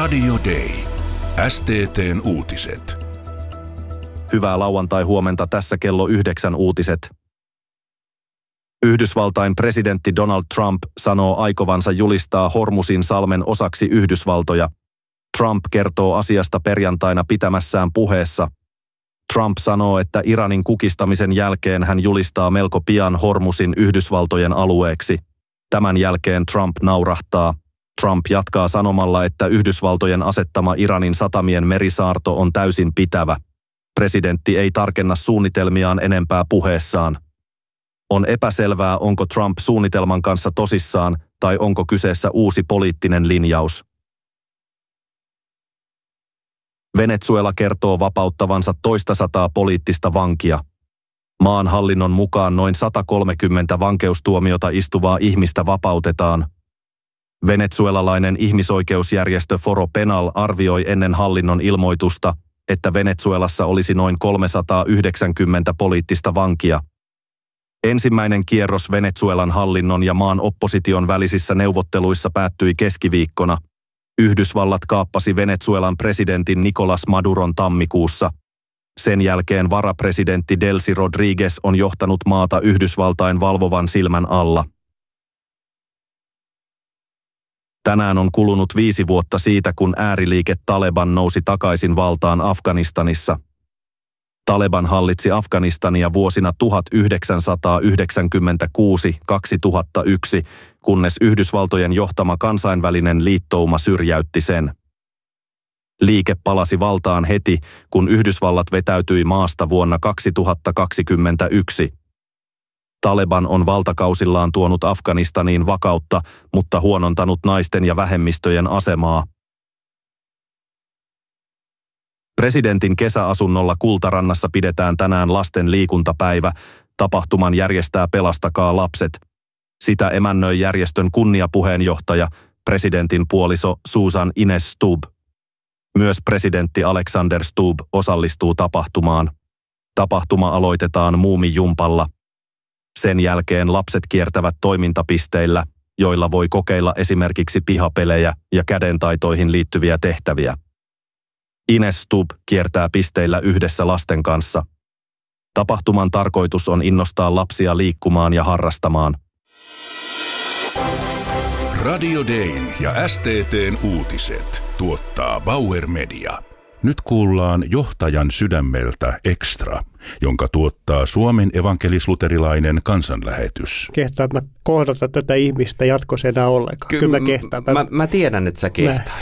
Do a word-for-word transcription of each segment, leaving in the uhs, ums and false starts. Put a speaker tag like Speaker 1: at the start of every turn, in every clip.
Speaker 1: Radio Day. S T T:n uutiset.
Speaker 2: Hyvää lauantai-huomenta, tässä kello yhdeksän uutiset. Yhdysvaltain presidentti Donald Trump sanoo aikovansa julistaa Hormuzin salmen osaksi Yhdysvaltoja. Trump kertoo asiasta perjantaina pitämässään puheessa. Trump sanoo, että Iranin kukistamisen jälkeen hän julistaa melko pian Hormuzin Yhdysvaltojen alueeksi. Tämän jälkeen Trump naurahtaa. Trump jatkaa sanomalla, että Yhdysvaltojen asettama Iranin satamien merisaarto on täysin pitävä. Presidentti ei tarkenna suunnitelmiaan enempää puheessaan. On epäselvää, onko Trump suunnitelman kanssa tosissaan tai onko kyseessä uusi poliittinen linjaus. Venezuela kertoo vapauttavansa toista sataa poliittista vankia. Maan hallinnon mukaan noin sata kolmekymmentä vankeustuomiota istuvaa ihmistä vapautetaan. Venezuelalainen ihmisoikeusjärjestö Foro Penal arvioi ennen hallinnon ilmoitusta, että Venezuelassa olisi noin kolmesataayhdeksänkymmentä poliittista vankia. Ensimmäinen kierros Venezuelan hallinnon ja maan opposition välisissä neuvotteluissa päättyi keskiviikkona. Yhdysvallat kaappasi Venezuelan presidentin Nicolás Maduron tammikuussa. Sen jälkeen varapresidentti Delcy Rodríguez on johtanut maata Yhdysvaltain valvovan silmän alla. Tänään on kulunut viisi vuotta siitä, kun ääriliike Taleban nousi takaisin valtaan Afganistanissa. Taleban hallitsi Afganistania vuosina tuhatyhdeksänsataayhdeksänkymmentäkuusi kaksituhattayksi, kunnes Yhdysvaltojen johtama kansainvälinen liittouma syrjäytti sen. Liike palasi valtaan heti, kun Yhdysvallat vetäytyi maasta vuonna kaksituhattakaksikymmentäyksi. Taleban on valtakausillaan tuonut Afganistaniin vakautta, mutta huonontanut naisten ja vähemmistöjen asemaa. Presidentin kesäasunnolla Kultarannassa pidetään tänään lasten liikuntapäivä. Tapahtuman järjestää Pelastakaa lapset. Sitä emännöi järjestön kunniapuheenjohtaja, presidentin puoliso Susan Ines Stubb. Myös presidentti Alexander Stubb osallistuu tapahtumaan. Tapahtuma aloitetaan muumijumpalla. Sen jälkeen lapset kiertävät toimintapisteillä, joilla voi kokeilla esimerkiksi pihapelejä ja kädentaitoihin liittyviä tehtäviä. Ines Stubb kiertää pisteillä yhdessä lasten kanssa. Tapahtuman tarkoitus on innostaa lapsia liikkumaan ja harrastamaan.
Speaker 1: Radio Dayn ja S T T:n uutiset tuottaa Bauer Media.
Speaker 3: Nyt kuullaan Johtajan sydämeltä Extra, jonka tuottaa Suomen evankelis-luterilainen kansanlähetys.
Speaker 4: Kehtaan mä kohdata tätä ihmistä jatkossa enää ollenkaan. Ky- Kyllä mä kehtaan.
Speaker 5: Mä, mä, mä tiedän, että sä kehtaat.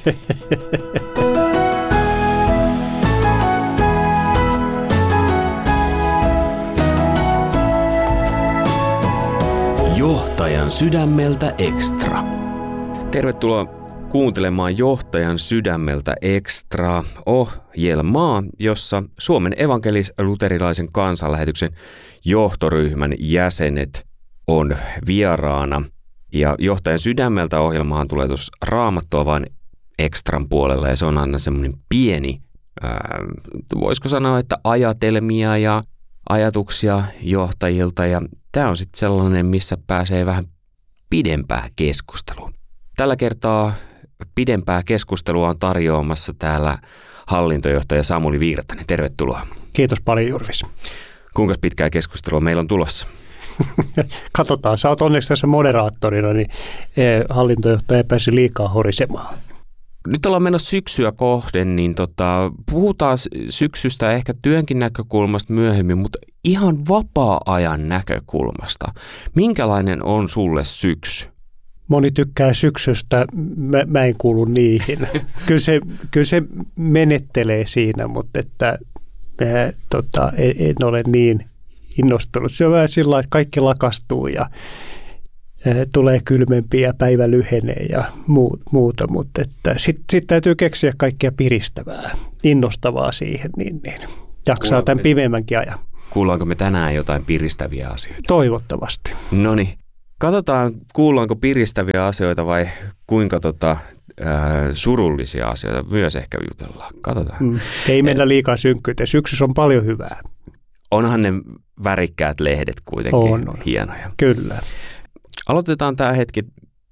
Speaker 5: Johtajan sydämeltä Extra. Tervetuloa kuuntelemaan Johtajan sydämeltä Extra -ohjelmaa, jossa Suomen evankelis-luterilaisen kansanlähetyksen johtoryhmän jäsenet on vieraana. Ja Johtajan sydämeltä -ohjelmaan tulee tuossa Raamattua vain Extran puolella, ja se on aina semmoinen pieni, ää, voisiko sanoa, että ajatelmia ja ajatuksia johtajilta, ja tämä on sitten sellainen, missä pääsee vähän pidempää keskustelua. Tällä kertaa pidempää keskustelua on tarjoamassa täällä hallintojohtaja Samuli Virtanen. Tervetuloa.
Speaker 4: Kiitos paljon, Jurvis.
Speaker 3: Kuinka pitkää keskustelua meillä on tulossa?
Speaker 4: Katsotaan, sä oot onneksi tässä moderaattorina, niin hallintojohtaja ei pääsi liikaa horisemaan.
Speaker 5: Nyt ollaan menossa syksyä kohden, niin tota, puhutaan syksystä ehkä työnkin näkökulmasta myöhemmin, mutta ihan vapaa-ajan näkökulmasta. Minkälainen on sulle syksy?
Speaker 4: Moni tykkää syksystä, mä, mä en kuulu niihin. Kyllä se, kyllä se menettelee siinä, mutta että, mä, tota, en, en ole niin innostunut. Se on vähän sillä lailla, että kaikki lakastuu ja tulee kylmempiä ja päivä lyhenee ja muuta, mutta sitten sit täytyy keksiä kaikkea piristävää, innostavaa siihen, niin, niin jaksaa tämän pimeämmänkin ajan.
Speaker 5: Kuullaanko me tänään jotain piristäviä asioita?
Speaker 4: Toivottavasti.
Speaker 5: No niin, katsotaan kuullaanko piristäviä asioita vai kuinka tota, ää, surullisia asioita myös ehkä jutellaan. Katsotaan.
Speaker 4: Mm, ei mennä liikaa synkkyyteen, syksyssä on paljon hyvää.
Speaker 5: Onhan ne värikkäät lehdet kuitenkin
Speaker 4: on, on.
Speaker 5: hienoja.
Speaker 4: Kyllä.
Speaker 5: Aloitetaan tämä hetki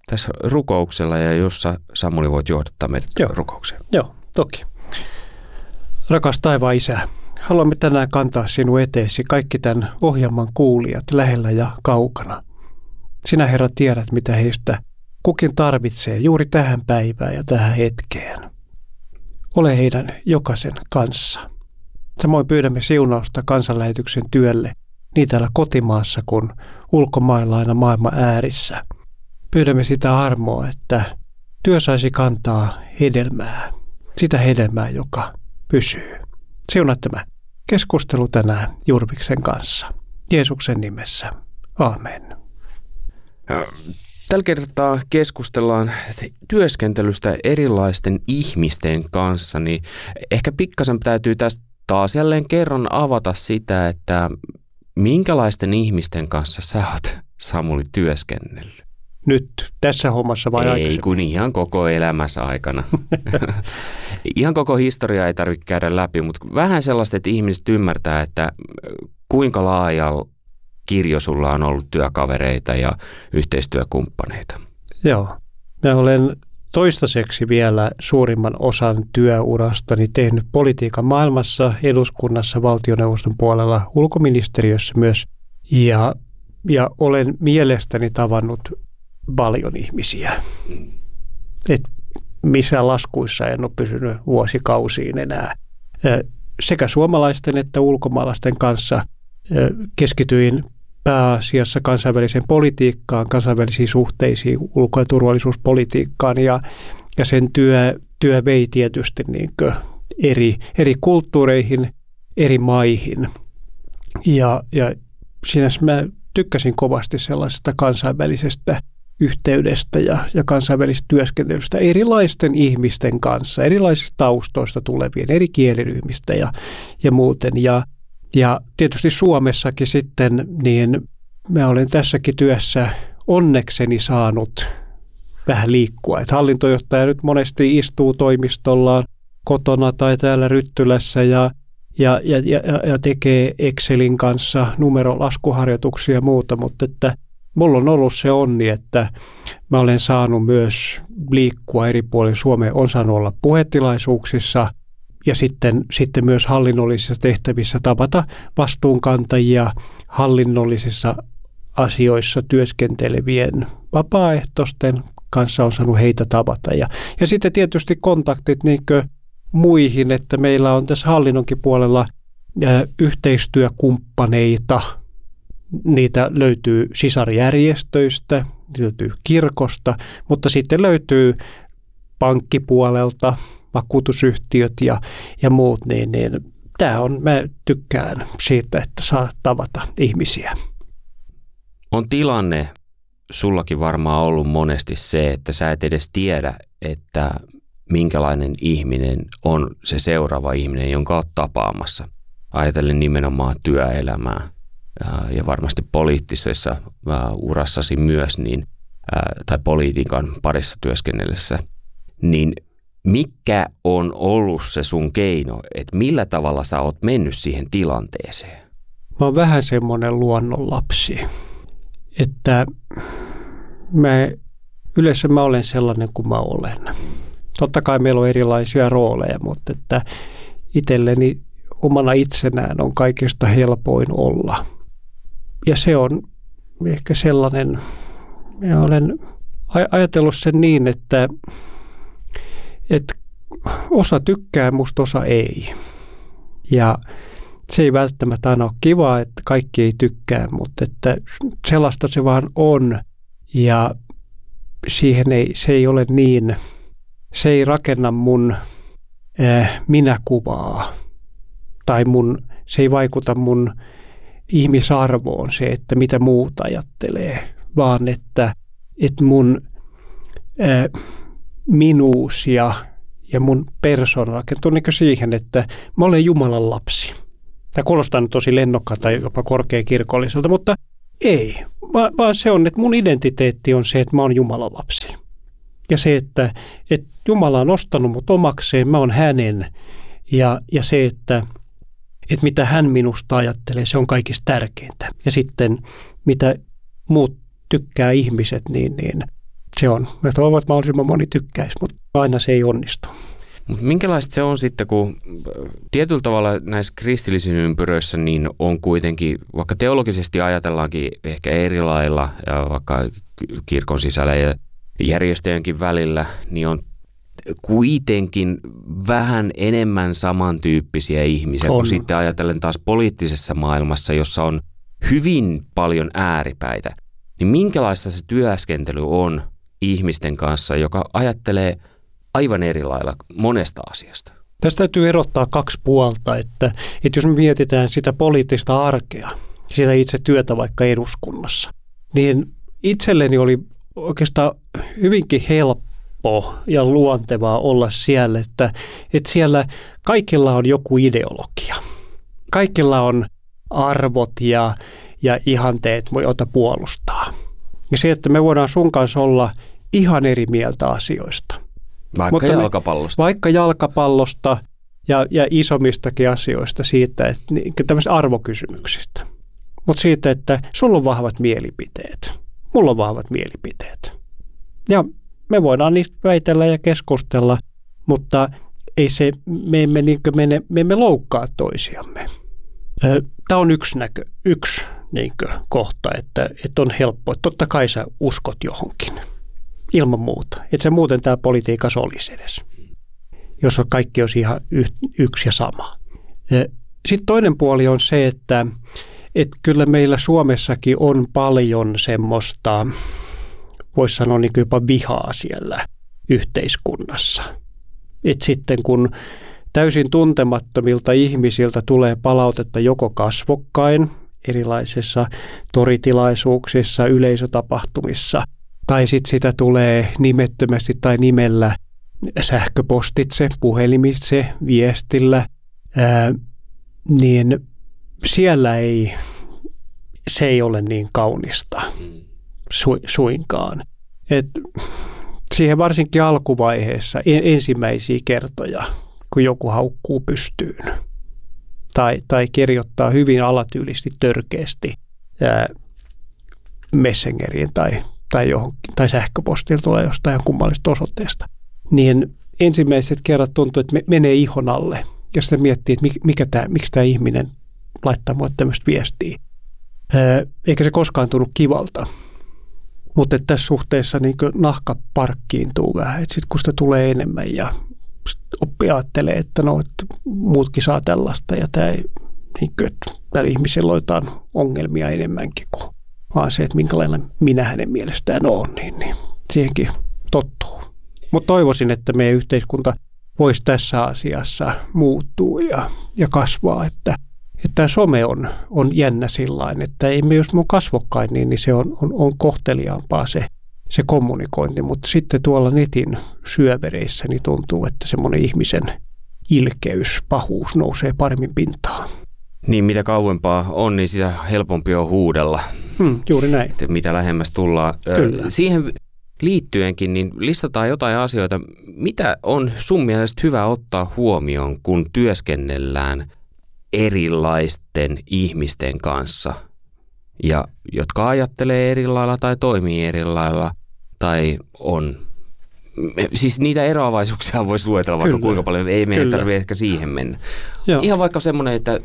Speaker 5: tässä rukouksella ja jossa Samuli voit johdattaa meidät
Speaker 4: Joo.
Speaker 5: rukoukseen.
Speaker 4: Joo, toki. Rakas taivaan Isä, haluamme tänään kantaa sinun eteesi kaikki tämän ohjelman kuulijat lähellä ja kaukana. Sinä, Herra, tiedät, mitä heistä kukin tarvitsee juuri tähän päivään ja tähän hetkeen. Ole heidän jokaisen kanssa. Samoin pyydämme siunausta kansanlähetyksen työlle niin täällä kotimaassa kuin ulkomailla aina maailman äärissä. Pyydämme sitä armoa, että työ saisi kantaa hedelmää, sitä hedelmää, joka pysyy. Siunaa tämä keskustelu tänään Jurviksen kanssa. Jeesuksen nimessä. Aamen.
Speaker 5: Tällä kertaa keskustellaan työskentelystä erilaisten ihmisten kanssa, niin ehkä pikkasen täytyy tästä taas jälleen kerran avata sitä, että minkälaisten ihmisten kanssa sä oot, Samuli, työskennellyt?
Speaker 4: Nyt tässä hommassa vai
Speaker 5: ei,
Speaker 4: aikaisemmin?
Speaker 5: Ei, kun ihan koko elämässä aikana. Ihan koko historia ei tarvitse käydä läpi, mutta vähän sellaista, että ihmiset ymmärtää, että kuinka laajalla kirjo sulla on ollut työkavereita ja yhteistyökumppaneita.
Speaker 4: Joo. Mä olen toistaiseksi vielä suurimman osan työurastani tehnyt politiikan maailmassa, eduskunnassa, valtioneuvoston puolella, ulkoministeriössä myös. Ja, ja olen mielestäni tavannut paljon ihmisiä. Et missään laskuissa en ole pysynyt vuosikausiin enää. Sekä suomalaisten että ulkomaalaisten kanssa keskityin pääasiassa kansainväliseen politiikkaan, kansainvälisiin suhteisiin, ulko- ja turvallisuuspolitiikkaan ja, ja sen työ, työ vei tietysti niin kuin eri, eri kulttuureihin, eri maihin. Ja, ja siinä mä tykkäsin kovasti sellaisesta kansainvälisestä yhteydestä ja, ja kansainvälisestä työskentelystä erilaisten ihmisten kanssa, erilaisista taustoista tulevien, eri kieliryhmistä ja, ja muuten. Ja, ja tietysti Suomessakin sitten, niin mä olen tässäkin työssä onnekseni saanut vähän liikkua. Että hallintojohtaja nyt monesti istuu toimistollaan kotona tai täällä Ryttylässä ja Ja, ja, ja tekee Excelin kanssa numerolaskuharjoituksia ja muuta, mutta että mulla on ollut se onni, että mä olen saanut myös liikkua eri puolilla Suomea, on saanut olla puhetilaisuuksissa ja sitten, sitten myös hallinnollisissa tehtävissä tavata vastuunkantajia hallinnollisissa asioissa työskentelevien vapaaehtoisten kanssa on saanut heitä tavata. Ja, ja sitten tietysti kontaktit niinkö muihin, että meillä on tässä hallinnonkin puolella ä, yhteistyökumppaneita. Niitä löytyy sisarjärjestöistä, niitä löytyy kirkosta, mutta sitten löytyy pankkipuolelta, vakuutusyhtiöt ja, ja muut. Niin, niin, tämä on, mä tykkään siitä, että saa tavata ihmisiä.
Speaker 5: On tilanne sullakin varmaan ollut monesti se, että sä et edes tiedä, että minkälainen ihminen on se seuraava ihminen, jonka olet tapaamassa. Ajatellen nimenomaan työelämää ja varmasti poliittisessa urassasi myös, niin, tai politiikan parissa työskennellessä, niin mikä on ollut se sun keino, että millä tavalla sä oot mennyt siihen tilanteeseen?
Speaker 4: Mä oon vähän semmoinen luonnonlapsi, että mä, yleensä mä olen sellainen kuin mä olen. Totta kai meillä on erilaisia rooleja, mutta että itselleni omana itsenään on kaikista helpoin olla. Ja se on ehkä sellainen, minä olen ajatellut sen niin, että, että osa tykkää, musta osa ei. Ja se ei välttämättä aina ole kivaa, että kaikki ei tykkää, mutta että sellaista se vaan on. Ja siihen ei, se ei ole niin, se ei rakenna mun äh, minäkuvaa tai mun, se ei vaikuta mun ihmisarvoon se, että mitä muut ajattelee, vaan että, että mun äh, minuus ja, ja mun persoona rakentuu niin siihen, että mä olen Jumalan lapsi. Tämä kuulostaa nyt tosi lennokkaalta tai jopa korkeakirkolliselta, mutta ei, Va- vaan se on, että mun identiteetti on se, että mä oon Jumalan lapsi. Ja se, että, että Jumala on ostanut mut omakseen, mä oon hänen. Ja, ja se, että, että mitä hän minusta ajattelee, se on kaikista tärkeintä. Ja sitten mitä muut tykkää ihmiset, niin, niin Se on. Me toivon, että mahdollisimman moni tykkäisi, mutta aina se ei onnistu.
Speaker 5: Mut minkälaista se on sitten, kun tietyllä tavalla näissä kristillisissä ympyröissä niin on kuitenkin, vaikka teologisesti ajatellaankin ehkä eri lailla, ja vaikka kirkon sisällä ja järjestöjenkin välillä, niin on kuitenkin vähän enemmän samantyyppisiä ihmisiä
Speaker 4: on.
Speaker 5: kuin sitten ajatellen taas poliittisessa maailmassa, jossa on hyvin paljon ääripäitä. Niin minkälaista se työskentely on ihmisten kanssa, joka ajattelee aivan eri lailla monesta asiasta?
Speaker 4: Tästä täytyy erottaa kaksi puolta, että, että jos me mietitään sitä poliittista arkea, sitä itse työtä vaikka eduskunnassa, niin itselleni oli oikeastaan hyvinkin helppo ja luontevaa olla siellä, että, että siellä kaikilla on joku ideologia. Kaikilla on arvot ja, ja ihanteet, joita puolustaa. Ja se, että me voidaan sun kanssa olla ihan eri mieltä asioista.
Speaker 5: Vaikka
Speaker 4: Mutta
Speaker 5: jalkapallosta.
Speaker 4: Me, vaikka jalkapallosta ja, ja isommistakin asioista siitä, että niin, tämmöisistä arvokysymyksistä. Mutta siitä, että sulla on vahvat mielipiteet. Mulla on vahvat mielipiteet. Ja me voidaan niistä väitellä ja keskustella, mutta ei se, me, emme, niin mene, me emme loukkaa toisiamme. Tämä on yksi, näkö, yksi niin kohta, että, että on helppo. Totta kai sä uskot johonkin. Ilman muuta. Että se muuten tämä politiikassa olisi edes. Jos kaikki olisi ihan yksi ja sama. Sitten toinen puoli on se, että, että kyllä meillä Suomessakin on paljon semmoista, voisi sanoa niin jopa vihaa siellä yhteiskunnassa. Että sitten kun täysin tuntemattomilta ihmisiltä tulee palautetta joko kasvokkain, erilaisissa toritilaisuuksissa, yleisötapahtumissa, tai sitten sitä tulee nimettömästi tai nimellä sähköpostitse, puhelimitse, viestillä, ää, niin siellä ei, se ei ole niin kaunista su, suinkaan. Et siihen varsinkin alkuvaiheessa ensimmäisiä kertoja, kun joku haukkuu pystyyn tai, tai kirjoittaa hyvin alatyylisesti, törkeästi ää, Messengerin tai, tai, johonkin, tai sähköpostilla tulee jostain kummallisesta osoitteesta, niin ensimmäiset kerrat tuntuu, että me, menee ihon alle ja sitten miettii, että mikä tää, miksi tämä ihminen laittaa mulle tämmöistä viestiä. Ää, eikä se koskaan tunnu kivalta. Mutta tässä suhteessa niin nahka parkkiintuu vähän, että sitten kun sitä tulee enemmän ja oppi ajattelee, että no, että muutkin saa tällaista ja tämä, niin kuin, että tällä ihmisellä on jotain ongelmia enemmänkin kuin vaan se, että minkälainen minä hänen mielestään on, niin, niin siihenkin tottuu. Mutta toivoisin, että meidän yhteiskunta voisi tässä asiassa muuttua ja, ja kasvaa, että, että tämä some on, on jännä sillain, että emme jos me on kasvokkain, niin, niin se on, on, on kohteliaampaa se, se kommunikointi, mutta sitten tuolla netin syövereissä niin tuntuu, että semmoinen ihmisen ilkeys, pahuus nousee paremmin pintaan.
Speaker 5: Niin, mitä kauempaa on, niin sitä helpompi on huudella.
Speaker 4: Hmm, juuri näin.
Speaker 5: Että mitä lähemmäs tullaan.
Speaker 4: Kyllä.
Speaker 5: Siihen liittyenkin, niin listataan jotain asioita. Mitä on sun mielestä hyvä ottaa huomioon, kun työskennellään erilaisten ihmisten kanssa, ja jotka ajattelee eri lailla tai toimii eri lailla, tai on, siis niitä eroavaisuuksia voisi luetella vaikka kuinka paljon, ei meidän tarvitse ehkä siihen mennä. Joo. Ihan vaikka semmoinen, että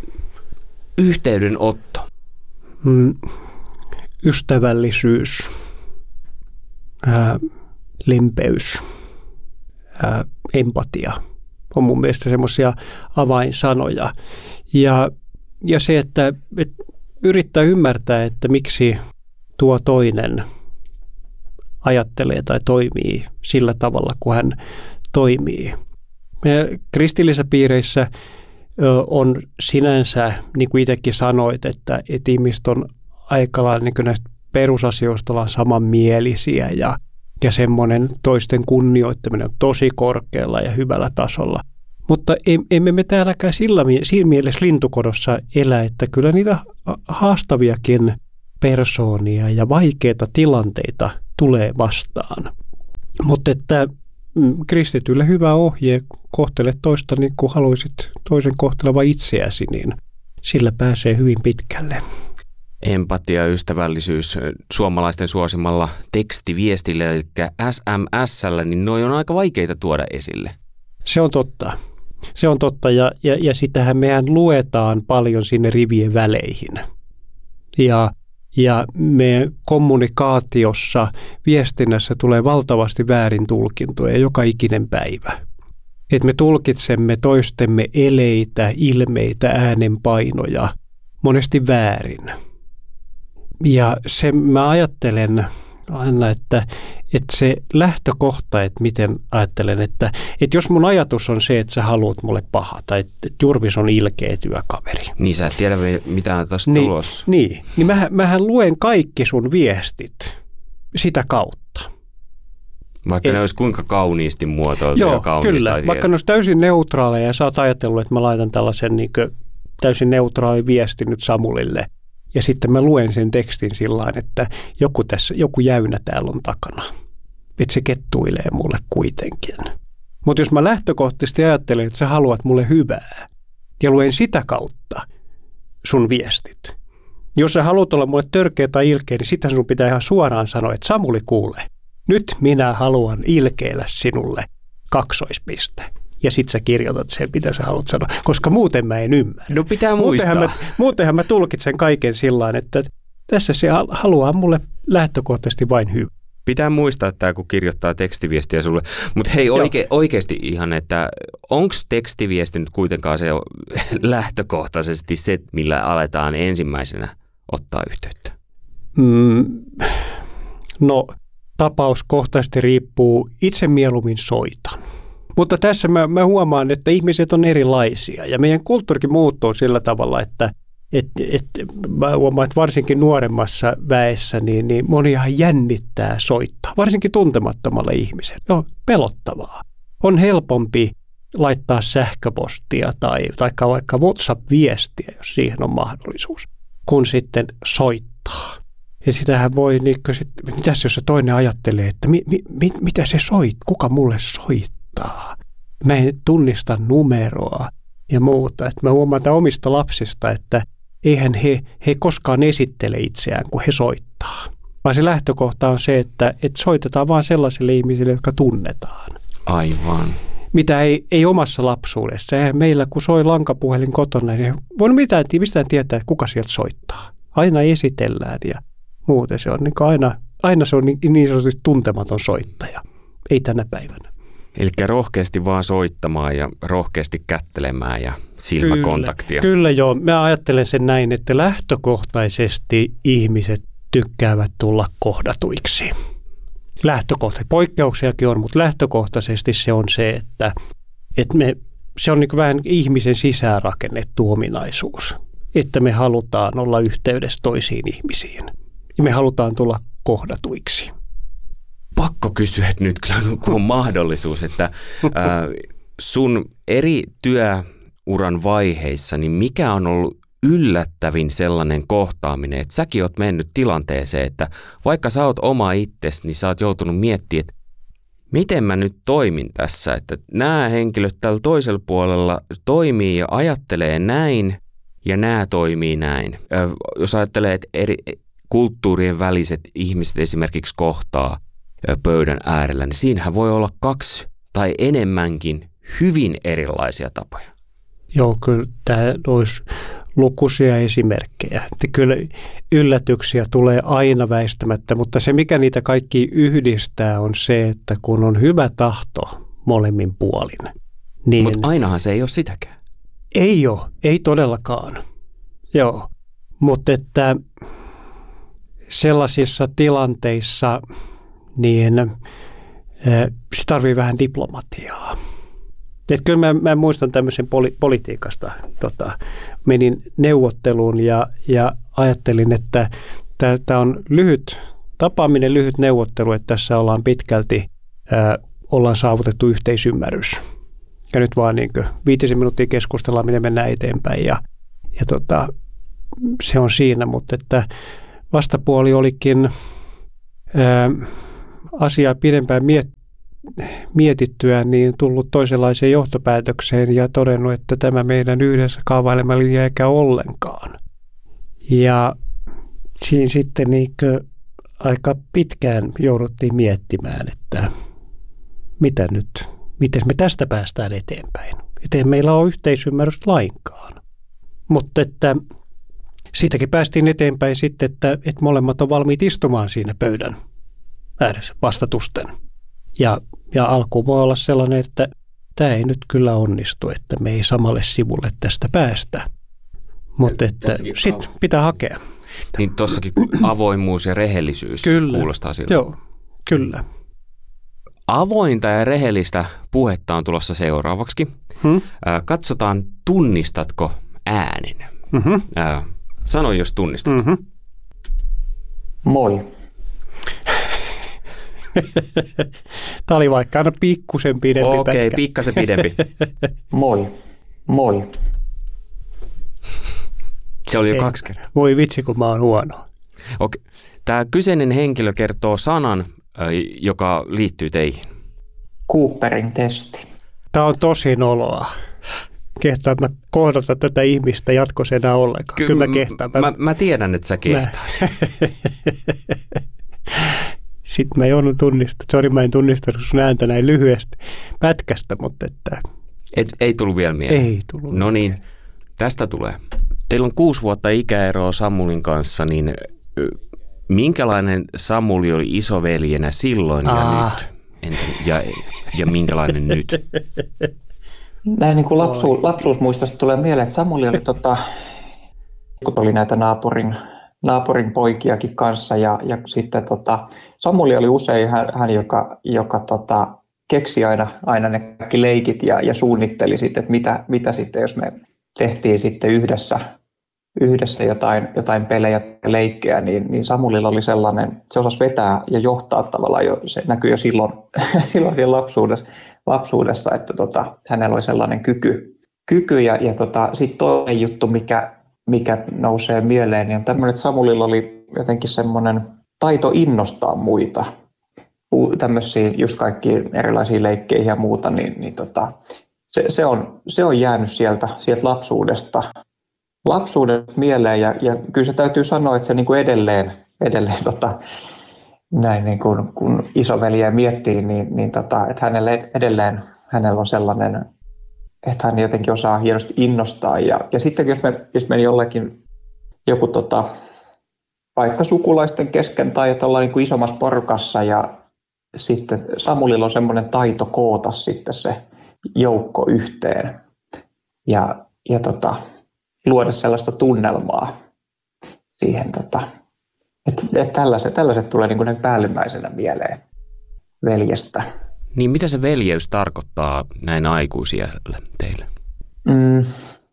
Speaker 5: yhteydenotto.
Speaker 4: Mm, ystävällisyys, ää, lempeys, ää, empatia on mun mielestä semmoisia avainsanoja. Ja, ja se, että, että yrittää ymmärtää, että miksi tuo toinen ajattelee tai toimii sillä tavalla, kun hän toimii. Meidän kristillisissä piireissä on sinänsä, niin kuin itsekin sanoit, että, että ihmiset on aika lailla niin näistä perusasioista ollaan samanmielisiä ja, ja semmoinen toisten kunnioittaminen on tosi korkealla ja hyvällä tasolla. Mutta emme me täälläkään sillä, siinä mielessä lintukodossa elä, että kyllä niitä haastaviakin persoonia ja vaikeita tilanteita tulee vastaan. Mutta että kristitylle hyvä ohje, kohtele toista niin kuin haluaisit toisen kohteleva itseäsi, niin sillä pääsee hyvin pitkälle.
Speaker 5: Empatia, ystävällisyys suomalaisten suosimalla tekstiviestillä, eli S M S:llä, niin noi on aika vaikeita tuoda esille.
Speaker 4: Se on totta. Se on totta ja, ja, ja sitähän mehän luetaan paljon sinne rivien väleihin. Ja, ja meidän kommunikaatiossa, viestinnässä tulee valtavasti väärin tulkintoja joka ikinen päivä. Että me tulkitsemme toistemme eleitä, ilmeitä, äänenpainoja monesti väärin. Ja se mä ajattelen aina, että, että se lähtökohta, että miten ajattelen, että, että jos mun ajatus on se, että sä haluat mulle pahaa tai että Jurvis on ilkeä työkaveri.
Speaker 5: Niin sä et tiedä mitä tästä
Speaker 4: niin,
Speaker 5: tulossa.
Speaker 4: Niin, niin mähän, mähän luen kaikki sun viestit sitä kautta.
Speaker 5: Vaikka et, ne olisi kuinka kauniisti muotoiltu
Speaker 4: joo,
Speaker 5: ja kauniista.
Speaker 4: Kyllä,
Speaker 5: viesti.
Speaker 4: Vaikka ne olisi täysin neutraaleja ja sä oot ajatellut, että mä laitan tällaisen niin kuin, täysin neutraali viesti nyt Samulille. Ja sitten mä luen sen tekstin sillain, että joku, tässä, joku jäynä täällä on takana. Että se kettuilee mulle kuitenkin. Mutta jos mä lähtökohtaisesti ajattelen, että sä haluat mulle hyvää ja luen sitä kautta sun viestit. Jos sä haluat olla mulle törkeä tai ilkeä, niin sitähän sun pitää ihan suoraan sanoa, että Samuli kuulee. Nyt minä haluan ilkeillä sinulle kaksoispiste. Ja sit sä kirjoitat sen, mitä sä haluat sanoa, koska muuten mä en ymmärrä.
Speaker 5: No pitää
Speaker 4: muutenhan
Speaker 5: muistaa.
Speaker 4: Mä, muutenhan mä tulkitsen kaiken sillain, että tässä se haluaa mulle lähtökohtaisesti vain hyvä.
Speaker 5: Pitää muistaa, että kun kirjoittaa tekstiviestiä sulle. Mutta hei oike, oikeasti ihan, että onko tekstiviesti nyt kuitenkaan se lähtökohtaisesti se, millä aletaan ensimmäisenä ottaa yhteyttä?
Speaker 4: Mm, no tapauskohtaisesti riippuu, itse mieluummin soitan. Mutta tässä mä, mä huomaan, että ihmiset on erilaisia ja meidän kulttuurikin muuttuu sillä tavalla, että et, et, mä huomaan, että varsinkin nuoremmassa väessä niin, niin moniahan jännittää soittaa, varsinkin tuntemattomalle ihmiselle. Se on pelottavaa. On helpompi laittaa sähköpostia tai, tai vaikka WhatsApp-viestiä, jos siihen on mahdollisuus, kun sitten soittaa. Ja sitähän voi, niin sit, mitäs jos se toinen ajattelee, että mi, mi, mi, mitä se soit, kuka mulle soittaa? Mä en tunnista numeroa ja muuta. Että mä huomaan omista lapsista, että eihän he, he koskaan esittele itseään, kun he soittaa. Vaan se lähtökohta on se, että, että soitetaan vaan sellaisille ihmisille, jotka tunnetaan.
Speaker 5: Aivan.
Speaker 4: Mitä ei, ei omassa lapsuudessa. Eihän meillä, kun soi lankapuhelin kotona, niin voi mitään, mistään tietää, että kuka sieltä soittaa. Aina esitellään ja muuten se on niin aina, aina se on niin, niin sanotusti tuntematon soittaja. Ei tänä päivänä.
Speaker 5: Eli rohkeasti vaan soittamaan ja rohkeasti kättelemään ja silmäkontaktia.
Speaker 4: Kyllä, kyllä joo. Mä ajattelen sen näin, että lähtökohtaisesti ihmiset tykkäävät tulla kohdatuiksi. Lähtökohtaisesti. Poikkeuksiakin on, mutta lähtökohtaisesti se on se, että, että me, se on niin kuin vähän ihmisen sisäänrakennettu ominaisuus. Että me halutaan olla yhteydessä toisiin ihmisiin. Ja me halutaan tulla kohdatuiksi.
Speaker 5: Pakko kysyä nyt kyllä, kun on mahdollisuus, että ää, sun eri työuran vaiheissa, niin mikä on ollut yllättävin sellainen kohtaaminen, että säkin oot mennyt tilanteeseen, että vaikka sä oot oma itsesi, niin sä oot joutunut miettimään, että miten mä nyt toimin tässä, että nämä henkilöt tällä toisella puolella toimii ja ajattelee näin ja nämä toimii näin. Ää, jos ajattelee, että eri kulttuurien väliset ihmiset esimerkiksi kohtaa pöydän äärellä, niin siinähän voi olla kaksi tai enemmänkin hyvin erilaisia tapoja.
Speaker 4: Joo, kyllä tämä olisi lukuisia esimerkkejä. Että kyllä yllätyksiä tulee aina väistämättä, mutta se mikä niitä kaikki yhdistää on se, että kun on hyvä tahto molemmin puolin. Niin
Speaker 5: mutta ainahan se ei ole sitäkään.
Speaker 4: Ei ole, ei todellakaan. Joo, mutta että sellaisissa tilanteissa niin se tarvii vähän diplomatiaa. Et kyllä mä, mä muistan tämmöisen poli, politiikasta. Tota, menin neuvotteluun ja, ja ajattelin, että tämä on lyhyt tapaaminen, lyhyt neuvottelu, että tässä ollaan pitkälti, ää, ollaan saavutettu yhteisymmärrys. Ja nyt vaan niin kuin viitisen minuuttia keskustellaan, miten mennään eteenpäin ja, ja tota, se on siinä, mutta että vastapuoli olikin ää, asiaa pidempään miet, mietittyä, niin tullut toisenlaiseen johtopäätökseen ja todennut, että tämä meidän yhdessä kaavailema linja eikä ollenkaan. Ja siinä sitten niin aika pitkään jouduttiin miettimään, että mitä nyt, miten me tästä päästään eteenpäin. Että ei meillä ole yhteisymmärrystä lainkaan. Mutta että siitäkin päästiin eteenpäin sitten, että, että molemmat on valmiit istumaan siinä pöydän ääressä vastatusten. Ja, ja alkuun voi olla sellainen, että tämä ei nyt kyllä onnistu, että me ei samalle sivulle tästä päästä. Mutta että sitten pitää hakea.
Speaker 5: Niin tuossakin avoimuus ja rehellisyys
Speaker 4: kyllä.
Speaker 5: kuulostaa siltä.
Speaker 4: Joo, kyllä.
Speaker 5: Avointa ja rehellistä puhetta on tulossa seuraavaksi. Hmm? Katsotaan, tunnistatko äänen. Mm-hmm. Sano, jos tunnistat. Mm-hmm.
Speaker 6: Moi.
Speaker 4: Tämä oli vaikka aina pikkusen pidempi
Speaker 5: Okei,
Speaker 4: pätkä.
Speaker 5: Okei, pikkasen pidempi.
Speaker 6: Moi. Moi.
Speaker 5: Se oli jo Ei. kaksi kertaa.
Speaker 4: Voi vitsi, kun mä oon huono.
Speaker 5: Okei. Tämä kyseinen henkilö kertoo sanan, joka liittyy teihin.
Speaker 6: Cooperin testi.
Speaker 4: Tämä on tosi noloa. Kehtaan, että mä kohdata tätä ihmistä jatkossa enää ollenkaan. Ky- Kyllä mä kehtaan.
Speaker 5: Mä, mä, mä tiedän, että sä kehtaat. Mä...
Speaker 4: Sitten mä joudun tunnistamaan. Sori, mä en tunnistanut sun ääntä näin lyhyesti pätkästä, mutta että...
Speaker 5: Et, ei tullut vielä mieleen.
Speaker 4: Ei tullut.
Speaker 5: No niin, tästä tulee. Teillä on kuusi vuotta ikäeroa Samulin kanssa, niin minkälainen Samuli oli isoveljenä silloin ja
Speaker 4: ah.
Speaker 5: nyt? Entä, ja, ja minkälainen nyt?
Speaker 6: Näin niin kuin lapsu, lapsuusmuistosta tulee mieleen, että Samuli oli, tota, kun oli näitä naapurin, naapurin poikiakin kanssa, ja, ja sitten tota, Samuli oli usein hän, hän joka, joka tota, keksi aina, aina ne kaikki leikit ja, ja suunnitteli sitten, että mitä, mitä sitten, jos me tehtiin sitten yhdessä, yhdessä jotain, jotain pelejä ja leikkejä, niin, niin Samulilla oli sellainen, se osasi vetää ja johtaa tavallaan jo, se näkyy jo silloin, silloin siellä lapsuudessa, lapsuudessa että tota, hänellä oli sellainen kyky. kyky ja, ja tota, sitten toinen juttu, mikä, mikä nousee mieleen, niin on tämmöinen, että Samulilla oli jotenkin semmoinen taito innostaa muita. Tämmöisiä just kaikkia erilaisia leikkeihin ja muuta, niin, niin tota, se, se, on, se on jäänyt sieltä, sieltä lapsuudesta. lapsuudesta mieleen ja, ja kyllä se täytyy sanoa, että se niin kuin edelleen, edelleen tota, näin niin kuin, kun isoveliä miettii, niin, niin tota, että hänelle edelleen hänellä on sellainen, että hän jotenkin osaa hienosti innostaa ja, ja sitten jos me, jos meni jollekin joku tota, vaikka sukulaisten kesken tai jollain niin kuin isommassa porukassa ja sitten Samulilla on semmoinen taito koota sitten se joukko yhteen ja, ja tota, luoda sellaista tunnelmaa siihen, tota, että, että tällaiset, tällaiset tulee niin kuin päällimmäisenä mieleen veljestä.
Speaker 5: Niin mitä se veljeys tarkoittaa näin aikuisiällä teille?
Speaker 6: Mm.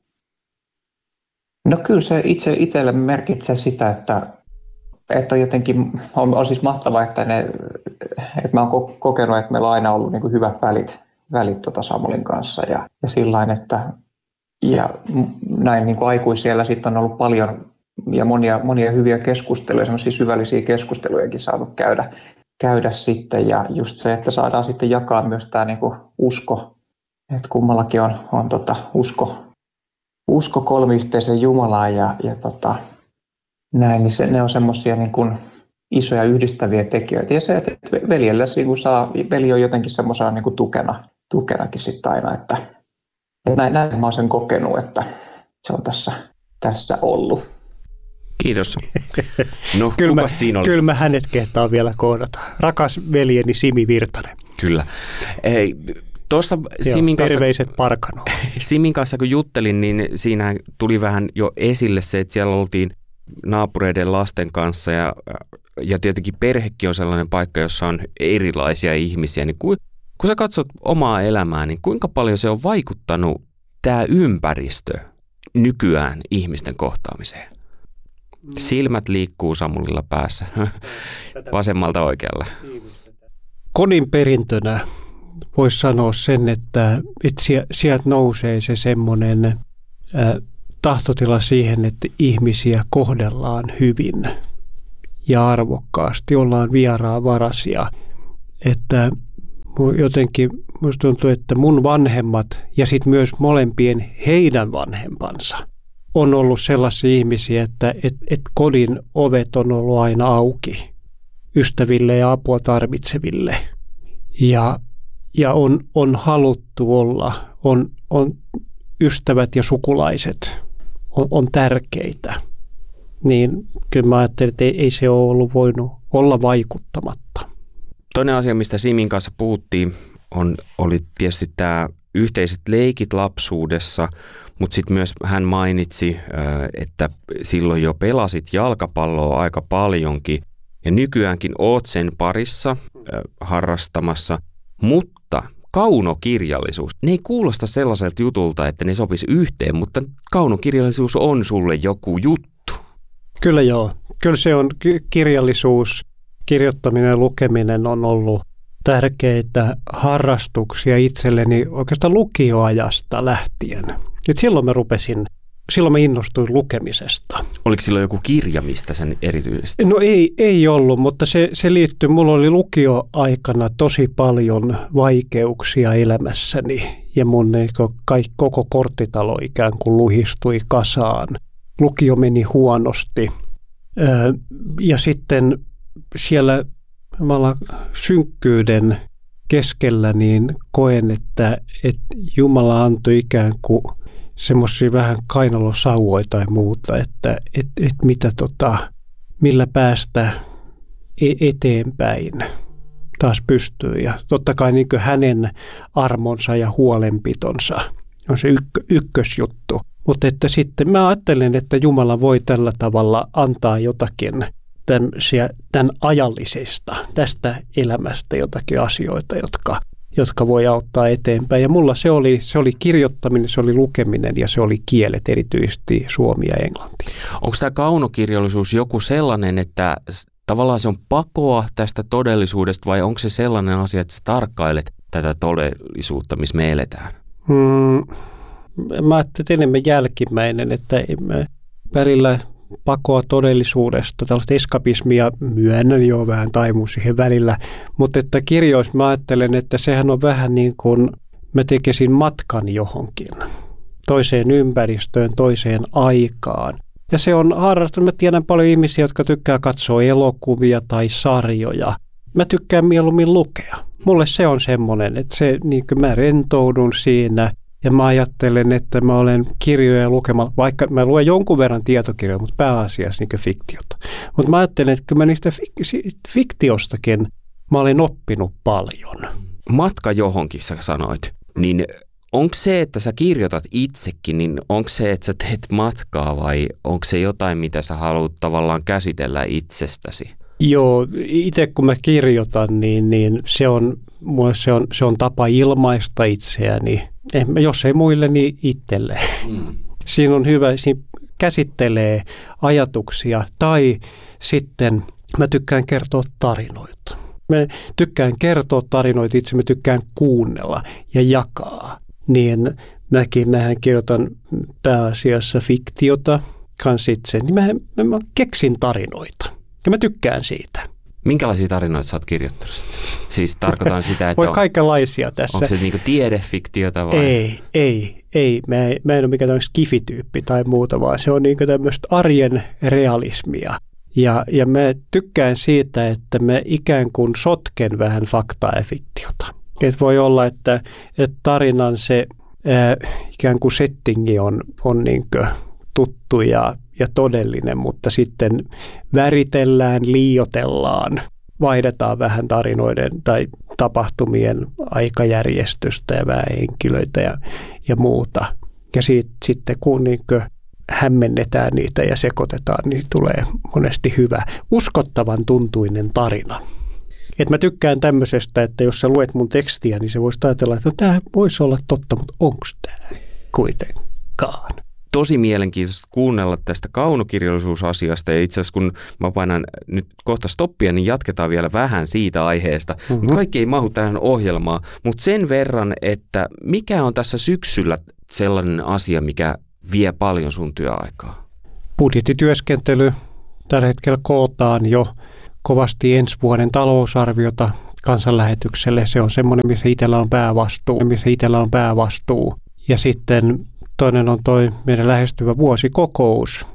Speaker 6: No kyllä se itse, itselle merkitsee sitä, että, että on jotenkin, on, on siis mahtavaa, että, ne, että mä oon kokenut, että meillä on aina ollut niin kuin hyvät välit, välit tota Samulin kanssa ja, ja sillain, että ja näin niin kuin aikuisiellä sitten on ollut paljon ja monia, monia hyviä keskusteluja, semmoisia syvällisiä keskustelujakin saanut käydä, käydä sitten. Ja just se, että saadaan sitten jakaa myös tämä niin kuin usko, että kummallakin on, on tota usko, usko kolmiyhteisen Jumalaan ja, ja tota, näin, niin se, ne on semmoisia niin kuin isoja yhdistäviä tekijöitä. Ja se, että veljellä niin kuin saa, veli on jotenkin semmoisena niin kuin tukena, tukenakin sitten aina, että Näin, näin mä oon sen kokenut, että se on tässä, tässä ollut.
Speaker 5: Kiitos. No,
Speaker 4: kyllä,
Speaker 5: kuka
Speaker 4: mä,
Speaker 5: siinä oli?
Speaker 4: Kyllä mä hänet kehtaa vielä kohdata. Rakas veljeni Simi Virtanen.
Speaker 5: Kyllä. Hei, tuossa Simin kanssa,
Speaker 4: terveiset Parkano.
Speaker 5: Simin kanssa kun juttelin, niin siinä tuli vähän jo esille se, että siellä oltiin naapureiden lasten kanssa ja, ja tietenkin perhekin on sellainen paikka, jossa on erilaisia ihmisiä, niin kuin kun sä katsot omaa elämää, niin kuinka paljon se on vaikuttanut tämä ympäristö nykyään ihmisten kohtaamiseen? Silmät liikkuu Samulilla päässä, vasemmalta oikealle.
Speaker 4: Kodin perintönä voisi sanoa sen, että, että sieltä nousee se semmoinen äh, tahtotila siihen, että ihmisiä kohdellaan hyvin ja arvokkaasti, ollaan vieraanvaraisia, että jotenkin minusta tuntuu, että mun vanhemmat ja sitten myös molempien heidän vanhempansa on ollut sellaisia ihmisiä, että et, et kodin ovet on ollut aina auki ystäville ja apua tarvitseville. Ja, ja on, on haluttu olla, on, on ystävät ja sukulaiset on, on tärkeitä. Niin kyllä mä ajattelin, että ei, ei se ole ollut voinut olla vaikuttamatta.
Speaker 5: Toinen asia, mistä Simin kanssa puhuttiin, on, oli tietysti tämä yhteiset leikit lapsuudessa, mutta sitten myös hän mainitsi, että silloin jo pelasit jalkapalloa aika paljonkin ja nykyäänkin oot sen parissa harrastamassa, mutta kaunokirjallisuus, ne ei kuulosta sellaiselta jutulta, että ne sopisi yhteen, mutta kaunokirjallisuus on sulle joku juttu.
Speaker 4: Kyllä joo, kyllä se on kirjallisuus, kirjoittaminen ja lukeminen on ollut tärkeitä harrastuksia itselleni oikeastaan lukioajasta lähtien. Et silloin mä rupesin, silloin mä innostuin lukemisesta.
Speaker 5: Oliko silloin joku kirja, mistä sen erityisesti?
Speaker 4: No ei, ei ollut, mutta se, se liittyy, mulla oli lukioaikana tosi paljon vaikeuksia elämässäni ja mun kaikki, koko korttitalo ikään kuin luhistui kasaan. Lukio meni huonosti ja sitten siellä synkkyyden keskellä niin koen, että, että Jumala antoi ikään kuin semmoisia vähän kainalosauvoja tai muuta, että et, et mitä tota, millä päästä eteenpäin taas pystyy. Ja totta kai niin kuin hänen armonsa ja huolenpitonsa on se ykkö, ykkösjuttu. Mutta että sitten mä ajattelen, että Jumala voi tällä tavalla antaa jotakin tämän ajallisesta, tästä elämästä jotakin asioita, jotka, jotka voi auttaa eteenpäin. Ja mulla se oli, se oli kirjoittaminen, se oli lukeminen ja se oli kielet, erityisesti suomi ja englanti.
Speaker 5: Onko tämä kaunokirjallisuus joku sellainen, että tavallaan se on pakoa tästä todellisuudesta vai onko se sellainen asia, että sä tarkkailet tätä todellisuutta, missä me eletään?
Speaker 4: Hmm, mä ajattelin enemmän jälkimmäinen, että välillä pakoa todellisuudesta, tällaista eskapismia myönnän jo vähän taimun siihen välillä, mutta että kirjoissa mä ajattelen, että sehän on vähän niin kuin mä tekisin matkan johonkin, toiseen ympäristöön, toiseen aikaan. Ja se on harrastunut, mä tiedän paljon ihmisiä, jotka tykkää katsoa elokuvia tai sarjoja. Mä tykkään mieluummin lukea. Mulle se on semmoinen, että se, niin kuin mä rentoudun siinä. Ja mä ajattelen, että mä olen kirjoja lukemalla, vaikka mä luen jonkun verran tietokirjoja, mutta pääasiassa niin fiktiota. Mutta mä ajattelen, että kyllä mä niistä fik- fiktiostakin mä olen oppinut paljon.
Speaker 5: Matka johonkin, sä sanoit, niin onko se, että sä kirjoitat itsekin, niin onko se, että sä teet matkaa vai onko se jotain, mitä sä haluat tavallaan käsitellä itsestäsi?
Speaker 4: Joo, itse kun mä kirjoitan, niin, niin se, on, mulle se, on, se on tapa ilmaista itseäni. Eh, jos ei muille, niin itselle. Mm. Siinä on hyvä, siinä käsittelee ajatuksia tai sitten mä tykkään kertoa tarinoita. Mä tykkään kertoa tarinoita itse, mä tykkään kuunnella ja jakaa. Niin mäkin, mähän kirjoitan pääasiassa fiktiota kans itse, niin mä, mä, mä keksin tarinoita ja mä tykkään siitä.
Speaker 5: Minkälaisia tarinoita sä oot kirjoittanut? Siis tarkoitan sitä, että
Speaker 4: voi
Speaker 5: on,
Speaker 4: kaikenlaisia tässä.
Speaker 5: Onko se niinku tiedefiktiota vai?
Speaker 4: Ei, ei, ei. Mä, mä en ole mikään tämmöinen skifityyppi tai muuta, vaan se on niinku tämmöistä arjen realismia. Ja, ja mä tykkään siitä, että mä ikään kuin sotken vähän faktaa ja fiktiota. Et voi olla, että, että tarinan se ää, ikään kuin settingi on, on niinku tuttu ja ja todellinen, mutta sitten väritellään, liioitellaan, vaihdetaan vähän tarinoiden tai tapahtumien aikajärjestystä ja vähän henkilöitä ja, ja muuta. Ja siitä, sitten kun niin kuin hämmennetään niitä ja sekoitetaan, niin tulee monesti hyvä, uskottavan tuntuinen tarina. Et mä tykkään tämmöisestä, että jos sä luet mun tekstiä, niin se voisi ajatella, että no, tämä voisi olla totta, mutta onko tämä kuitenkaan?
Speaker 5: Tosi mielenkiintoista kuunnella tästä kaunokirjallisuusasiasta ja itse asiassa kun mä painan nyt kohta stoppia, niin jatketaan vielä vähän siitä aiheesta. Mm-hmm. Mutta kaikki ei mahu tähän ohjelmaan, mutta sen verran, että mikä on tässä syksyllä sellainen asia, mikä vie paljon sun työaikaa?
Speaker 4: Budjettityöskentely. Tällä hetkellä kootaan jo kovasti ensi vuoden talousarviota kansanlähetykselle. Se on semmoinen, missä itsellä on päävastuu, missä itsellä on päävastuu. Ja sitten toinen on toi meidän lähestyvä vuosikokous,